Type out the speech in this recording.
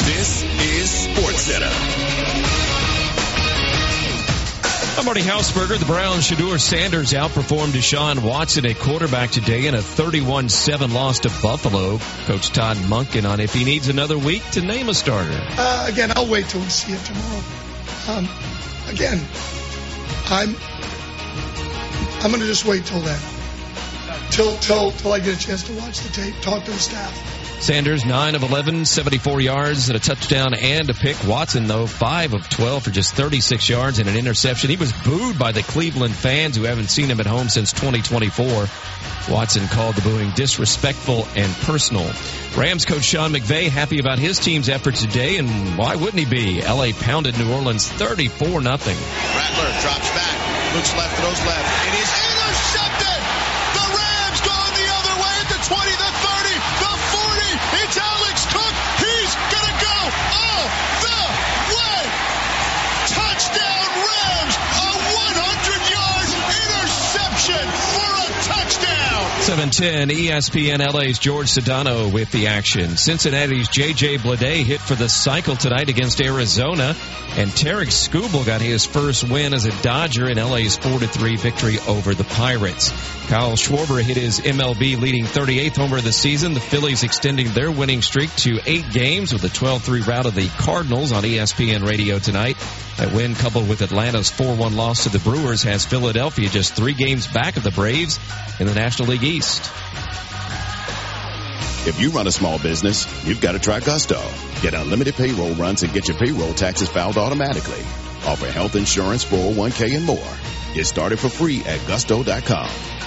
This is SportsCenter. I'm Marty Hausberger. The Browns' Shedeur Sanders outperformed Deshaun Watson at quarterback today in a 31-7 loss to Buffalo. Coach Todd Monken on if he needs another week to name a starter. Again, I'll wait till we see it tomorrow. Again, I'm going to just wait till then. Till I get a chance to watch the tape, talk to the staff. Sanders, 9 of 11, 74 yards and a touchdown and a pick. Watson, though, 5 of 12 for just 36 yards and an interception. He was booed by the Cleveland fans who haven't seen him at home since 2024. Watson called the booing disrespectful and personal. Rams coach Sean McVay happy about his team's effort today, and why wouldn't he be? L.A. pounded New Orleans 34-0. Rattler drops back, looks left, throws left. It is intercepted! The Rams going the other way at the 20, the 30, the 40. It's Alex Cook. He's going to go all the way. Touchdown Rams! A 100-yard interception for a touchdown. 7:10, ESPN LA's George Sedano with the action. Cincinnati's J.J. Bleday hit for the cycle tonight against Arizona, and Tarek Skubal got his first win as a Dodger in LA's 4-3 victory over the Pirates. Kyle Schwarber hit his MLB leading 38th homer of the season. The Phillies extending their winning streak to 8 games with a 12-3 rout of the Cardinals on ESPN Radio tonight. That win, coupled with Atlanta's 4-1 loss to the Brewers, has Philadelphia just 3 games back of the Braves in the National League East. If you run a small business, you've got to try Gusto. Get unlimited payroll runs and get your payroll taxes filed automatically. Offer health insurance, 401k, and more. Get started for free at Gusto.com.